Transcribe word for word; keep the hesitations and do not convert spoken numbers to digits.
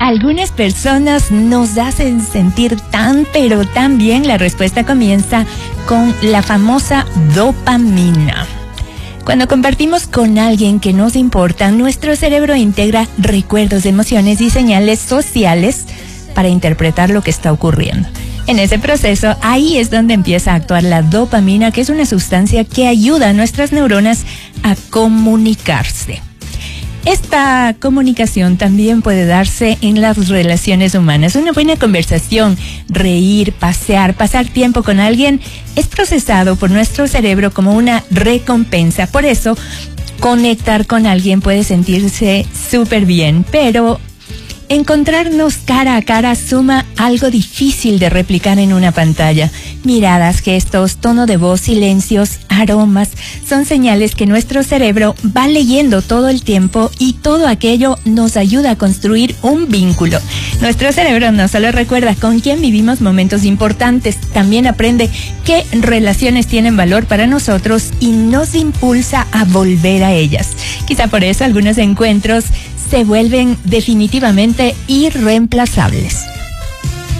algunas personas nos hacen sentir tan pero tan bien. La respuesta comienza con la famosa dopamina. Cuando compartimos con alguien que nos importa, nuestro cerebro integra recuerdos, emociones y señales sociales para interpretar lo que está ocurriendo. En ese proceso, ahí es donde empieza a actuar la dopamina, que es una sustancia que ayuda a nuestras neuronas a comunicarse. Esta comunicación también puede darse en las relaciones humanas. Una buena conversación, reír, pasear, pasar tiempo con alguien es procesado por nuestro cerebro como una recompensa. Por eso, conectar con alguien puede sentirse súper bien, pero encontrarnos cara a cara suma algo difícil de replicar en una pantalla. Miradas, gestos, tono de voz, silencios, aromas, son señales que nuestro cerebro va leyendo todo el tiempo y todo aquello nos ayuda a construir un vínculo. Nuestro cerebro no solo recuerda con quién vivimos momentos importantes, también aprende qué relaciones tienen valor para nosotros y nos impulsa a volver a ellas. Quizá por eso algunos encuentros se vuelven definitivamente irreemplazables.